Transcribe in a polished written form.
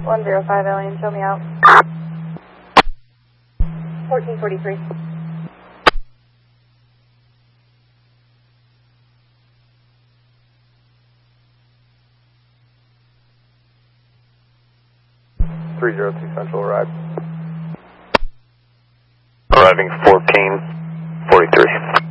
105 Alien, show me out. 1443. Central arrive. Arriving 1443.